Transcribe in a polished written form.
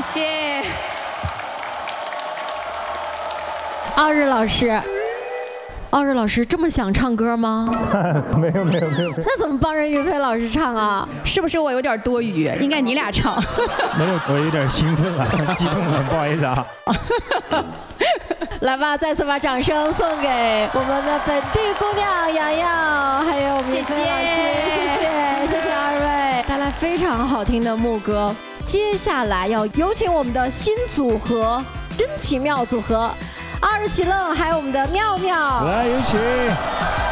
谢。 奥日老师。奥日老师这么想唱歌吗？ 没有。 那怎么帮任玉飞老师唱啊？ 是不是我有点多余？应该你俩唱。 没有，我有点兴奋了，激动了，不好意思啊。 来吧，再次把掌声送给我们的本地姑娘洋洋，还有我们玉飞老师，谢谢二位，带来非常好听的牧歌。接下来要有请我们的新组合，真奇妙组合。二十七愣，还有我们的妙妙， 来有请。